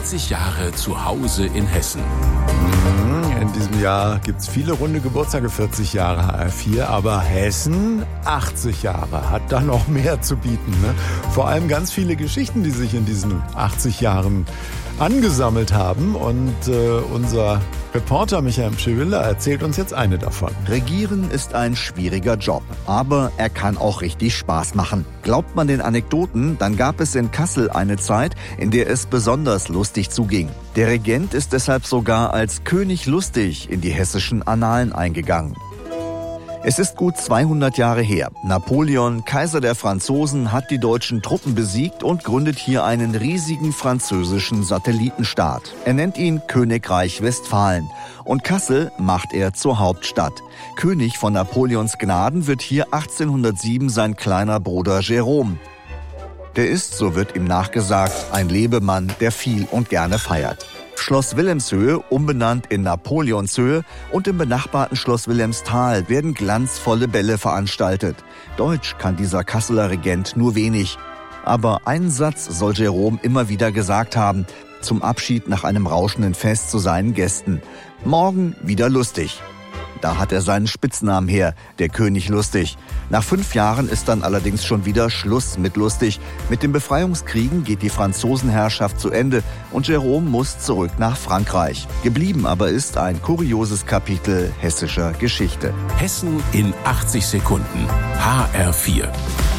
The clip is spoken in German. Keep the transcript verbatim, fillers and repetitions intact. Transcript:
achtzig Jahre zu Hause in Hessen. In diesem Jahr gibt's viele runde Geburtstage, vierzig Jahre H R vier, aber Hessen achtzig Jahre, hat da noch mehr zu bieten. Ne? Vor allem ganz viele Geschichten, die sich in diesen achtzig Jahren angesammelt haben. Und äh, unser Reporter Michael Schewiller erzählt uns jetzt eine davon. Regieren ist ein schwieriger Job, aber er kann auch richtig Spaß machen. Glaubt man den Anekdoten, dann gab es in Kassel eine Zeit, in der es besonders lustig zuging. Der Regent ist deshalb sogar als König lustig in die hessischen Annalen eingegangen. Es ist gut zweihundert Jahre her. Napoleon, Kaiser der Franzosen, hat die deutschen Truppen besiegt und gründet hier einen riesigen französischen Satellitenstaat. Er nennt ihn Königreich Westfalen. Und Kassel macht er zur Hauptstadt. König von Napoleons Gnaden wird hier achtzehnhundertsieben sein kleiner Bruder Jérôme. Der ist, so wird ihm nachgesagt, ein Lebemann, der viel und gerne feiert. Schloss Wilhelmshöhe, umbenannt in Napoleonshöhe, und im benachbarten Schloss Wilhelmsthal werden glanzvolle Bälle veranstaltet. Deutsch kann dieser Kasseler Regent nur wenig. Aber einen Satz soll Jérôme immer wieder gesagt haben, zum Abschied nach einem rauschenden Fest zu seinen Gästen. Morgen wieder lustig. Da hat er seinen Spitznamen her, der König Lustig. Nach fünf Jahren ist dann allerdings schon wieder Schluss mit Lustig. Mit den Befreiungskriegen geht die Franzosenherrschaft zu Ende und Jérôme muss zurück nach Frankreich. Geblieben aber ist ein kurioses Kapitel hessischer Geschichte. Hessen in achtzig Sekunden. H R vier.